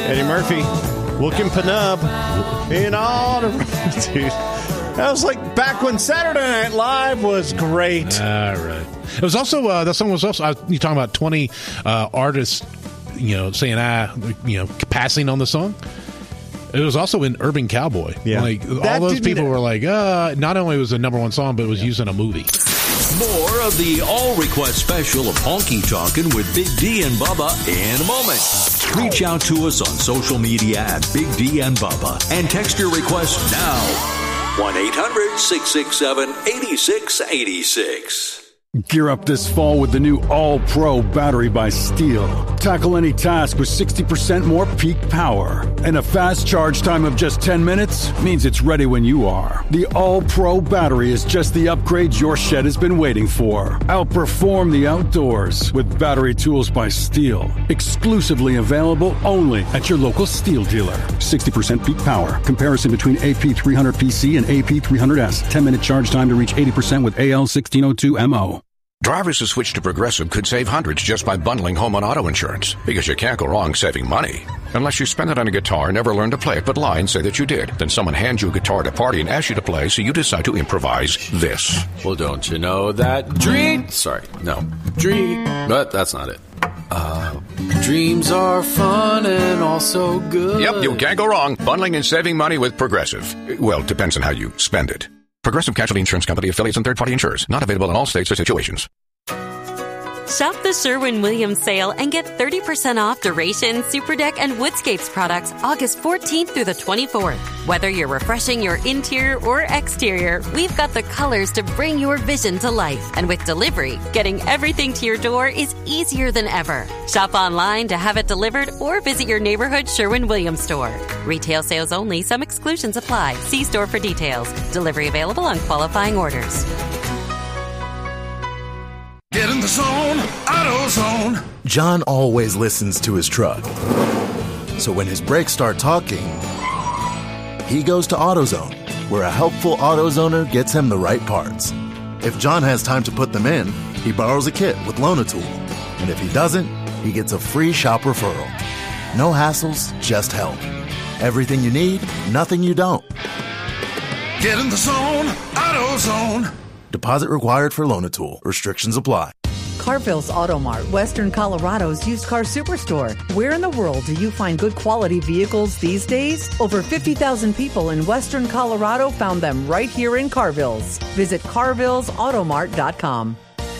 Eddie Murphy, Wookin' Penub, in all the dude. That was like back when Saturday Night Live was great. All right. It was also that song was also you talking about 20 artists, saying passing on the song. It was also in Urban Cowboy. Yeah, like all those people were like, not only was it the number one song, but it was used in a movie. More of the All Request special of Honky Tonkin' with Big D and Bubba in a moment. Reach out to us on social media at Big D and Bubba and text your request now. 1-800-667-8686. Gear up this fall with the new All-Pro battery by Steel. Tackle any task with 60% more peak power. And a fast charge time of just 10 minutes means it's ready when you are. The All-Pro battery is just the upgrade your shed has been waiting for. Outperform the outdoors with battery tools by Steel. Exclusively available only at your local Steel dealer. 60% peak power. Comparison between AP300PC and AP300S. 10-minute charge time to reach 80% with AL1602MO. Drivers who switch to Progressive could save hundreds just by bundling home and auto insurance, because you can't go wrong saving money. Unless you spend it on a guitar and never learn to play it but lie and say that you did. Then someone hands you a guitar at a party and asks you to play, so you decide to improvise this. Well, don't you know that but that's not it. Dreams are fun and also good. Yep, you can't go wrong bundling and saving money with Progressive. Well, depends on how you spend it. Progressive Casualty Insurance Company, affiliates, and third-party insurers. Not available in all states or situations. Shop the Sherwin-Williams sale and get 30% off Duration, Superdeck, and Woodscapes products August 14th through the 24th. Whether you're refreshing your interior or exterior, we've got the colors to bring your vision to life. And with delivery, getting everything to your door is easier than ever. Shop online to have it delivered or visit your neighborhood Sherwin-Williams store. Retail sales only. Some exclusions apply. See store for details. Delivery available on qualifying orders. Get in the zone, AutoZone. John always listens to his truck. So when his brakes start talking, he goes to AutoZone, where a helpful AutoZoner gets him the right parts. If John has time to put them in, he borrows a kit with Loan-A-Tool. And if he doesn't, he gets a free shop referral. No hassles, just help. Everything you need, nothing you don't. Get in the zone, AutoZone. Deposit required for Loan-A-Tool. Restrictions apply. Carville's Auto Mart, Western Colorado's used car superstore. Where in the world do you find good quality vehicles these days? Over 50,000 people in Western Colorado found them right here in Carville's. Visit carvillesautomart.com.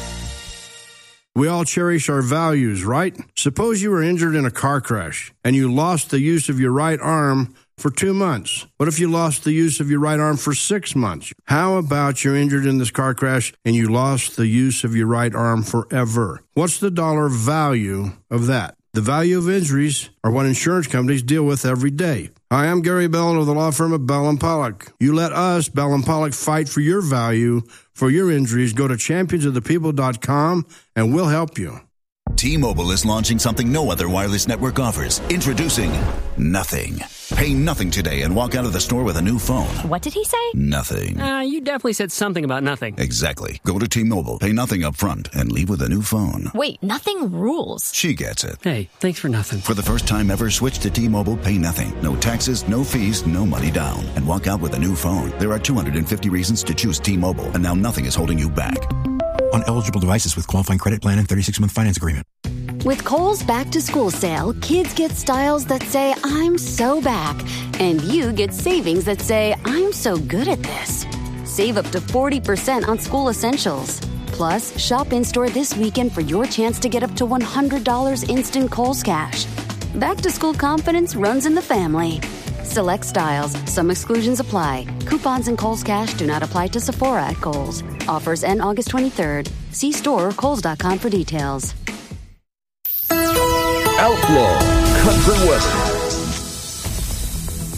We all cherish our values, right? Suppose you were injured in a car crash and you lost the use of your right arm for 2 months. What if you lost the use of your right arm for 6 months? How about you're injured in this car crash and you lost the use of your right arm forever? What's the dollar value of that? The value of injuries are what insurance companies deal with every day. Hi, I'm Gary Bell of the law firm of Bell & Pollock. You let us, Bell & Pollock, fight for your value, for your injuries. Go to championsofthepeople.com and we'll help you. T-Mobile is launching something no other wireless network offers. Introducing Nothing. Pay nothing today and walk out of the store with a new phone. What did he say? Nothing. You definitely said something about nothing. Exactly. Go to T-Mobile, pay nothing up front, and leave with a new phone. Wait, nothing rules. She gets it. Hey, thanks for nothing. For the first time ever, switch to T-Mobile, pay nothing. No taxes, no fees, no money down. And walk out with a new phone. There are 250 reasons to choose T-Mobile, and now nothing is holding you back. On eligible devices with qualifying credit plan and 36-month finance agreement. With Kohl's back-to-school sale, kids get styles that say, I'm so back. And you get savings that say, I'm so good at this. Save up to 40% on school essentials. Plus, shop in-store this weekend for your chance to get up to $100 instant Kohl's cash. Back-to-school confidence runs in the family. Select styles. Some exclusions apply. Coupons and Kohl's Cash do not apply to Sephora at Kohl's. Offers end August 23rd. See store or Kohl's.com for details. Outlaw Country Western.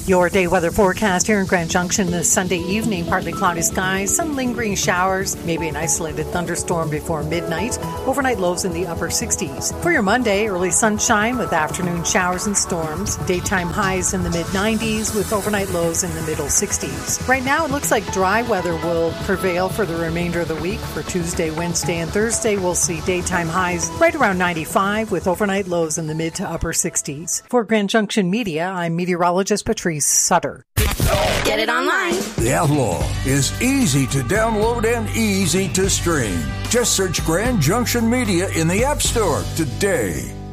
Your day weather forecast here in Grand Junction this Sunday evening. Partly cloudy skies, some lingering showers, maybe an isolated thunderstorm before midnight. Overnight lows in the upper 60s. For your Monday, early sunshine with afternoon showers and storms. Daytime highs in the mid-90s with overnight lows in the middle 60s. Right now, it looks like dry weather will prevail for the remainder of the week. For Tuesday, Wednesday, and Thursday, we'll see daytime highs right around 95 with overnight lows in the mid to upper 60s. For Grand Junction Media, I'm meteorologist Patrice Sutter. Get it online. The Outlaw is easy to download and easy to stream. Just search Grand Junction Media in the App Store today.